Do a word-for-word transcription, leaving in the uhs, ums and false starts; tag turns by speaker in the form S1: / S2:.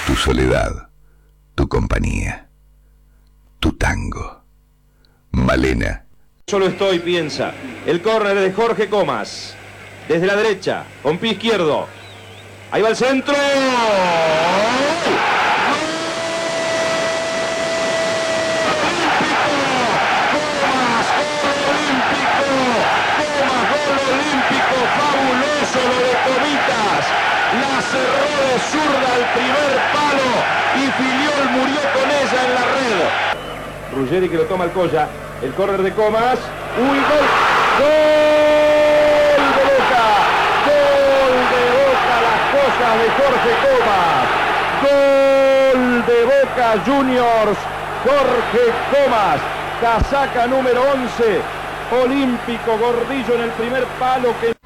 S1: tu soledad, tu compañía, tu tango. Malena.
S2: Solo estoy, piensa. El córner de Jorge Comas. Desde la derecha, con pie izquierdo. Ahí va el centro. Fabuloso lo de Comitas, la cerró de zurda al primer palo y Filiol murió con ella en la red. Ruggeri que lo toma el Colla, el córner de Comas, uy, gol, gol de Boca, gol de Boca, las cosas de Jorge Comas, gol de Boca Juniors, Jorge Comas, casaca número once, olímpico, Gordillo en el primer palo que